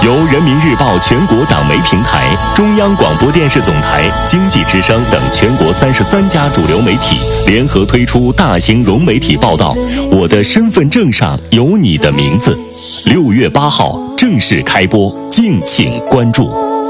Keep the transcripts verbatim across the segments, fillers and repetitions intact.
由人民日报全国党媒平台、中央广播电视总台、经济之声等全国三十三家主流媒体联合推出大型融媒体报道，我的身份证上有你的名字。六月八号正式开播，敬请关注。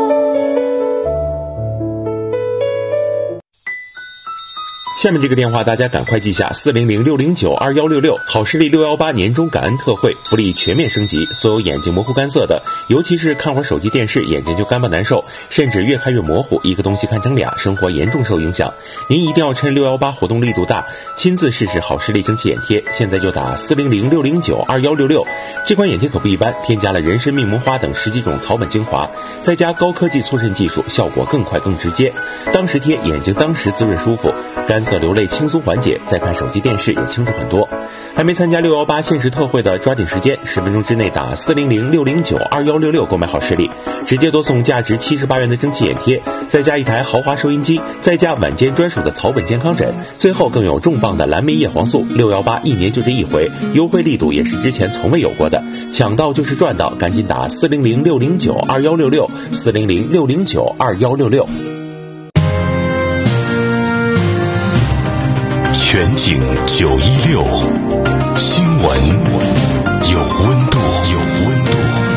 下面这个电话大家赶快记下：四零零六零九二幺六六。好视力六一八年终感恩特惠福利全面升级，所有眼睛模糊干涩的，尤其是看会儿手机电视眼睛就干巴难受，甚至越看越模糊，一个东西看成俩，生活严重受影响。您一定要趁六一八活动力度大，亲自试试好视力蒸汽眼贴。现在就打四零零六零九二幺六六。这款眼贴可不一般，添加了人参、蜜蜂花等十几种草本精华，再加高科技促渗技术，效果更快更直接。当时贴，眼睛当时滋润舒服，干涩流泪轻松缓解，再看手机电视也清楚很多。还没参加六一八限时特惠的，抓紧时间，十分钟之内打四零零六零九二幺六六购买好视力，直接多送价值七十八元的蒸汽眼贴，再加一台豪华收音机，再加晚间专属的草本健康枕，最后更有重磅的蓝莓叶黄素。六一八一年就这一回，优惠力度也是之前从未有过的，抢到就是赚到，赶紧打四零零六零九二幺六六，四零零六零九二幺六六。 全景九一六新闻。